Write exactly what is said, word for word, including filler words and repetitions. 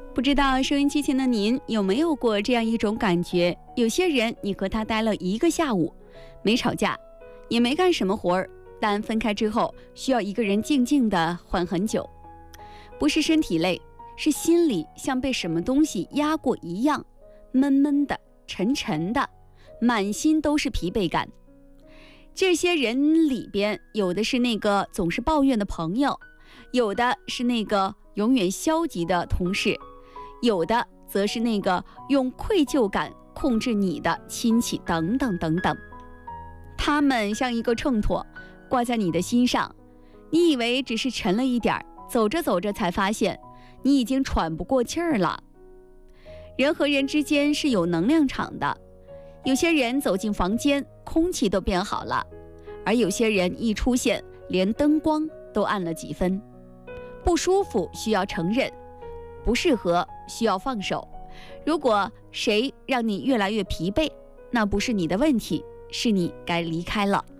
不知道收音机前的您有没有过这样一种感觉，有些人你和他待了一个下午，没吵架，也没干什么活儿，但分开之后需要一个人静静地缓很久。不是身体累，是心里像被什么东西压过一样，闷闷的，沉沉的，满心都是疲惫感。这些人里边，有的是那个总是抱怨的朋友，有的是那个永远消极的同事，有的则是那个用愧疚感控制你的亲戚，等等等等。他们像一个秤砣挂在你的心上，你以为只是沉了一点儿，走着走着才发现你已经喘不过气儿了。人和人之间是有能量场的，有些人走进房间，空气都变好了，而有些人一出现，连灯光都暗了几分。不舒服需要承认，不适合需要放手。如果谁让你越来越疲惫，那不是你的问题，是你该离开了。